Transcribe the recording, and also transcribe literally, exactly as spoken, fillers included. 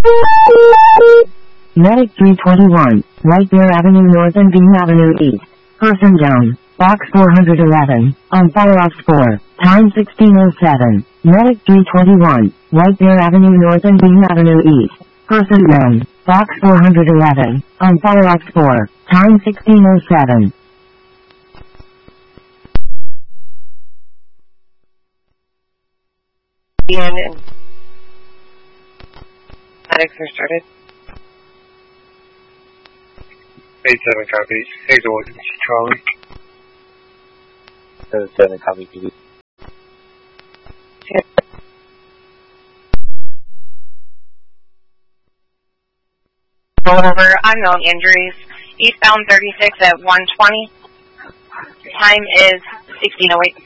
Medic three twenty-one, White Bear Avenue North and Bean Avenue East. Person down. Box four hundred eleven, on fire off four, time sixteen oh seven. Medic three twenty-one, White Bear Avenue North and Bean Avenue East. Person down. Box four hundred eleven, on fire off four, time sixteen oh seven. And, and medics are started. eight seven copy. Hazel, Charlie. seven seven copy, P D. Over unknown injuries. Eastbound thirty-six at one twenty. Time is sixteen oh eight.